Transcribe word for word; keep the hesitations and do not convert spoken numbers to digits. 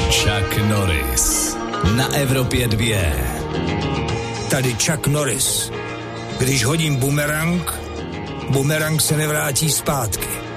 Chuck Norris na Evropě dva. Tady Chuck Norris. Když hodím bumerang, bumerang se nevrátí zpátky.